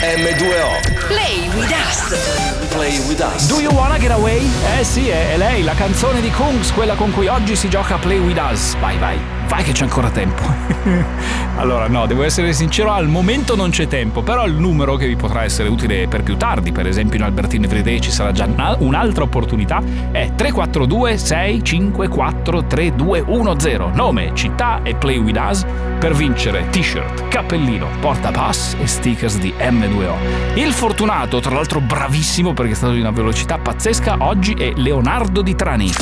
M2O. Play with us. Play with us. Do you wanna get away? Eh sì, è lei, la canzone di Kungs, quella con cui oggi si gioca Play with us. Vai che c'è ancora tempo. Allora no, devo essere sincero, al momento non c'è tempo, però il numero che vi potrà essere utile per più tardi, per esempio in Albertine Everyday ci sarà già un'altra opportunità, è 342 654 3210. Nome, città e Play with us per vincere t-shirt, cappellino, portapass e stickers di M2O. Il fortunato, tra l'altro bravissimo perché è stato di una velocità pazzesca, oggi è Leonardo Di Trani.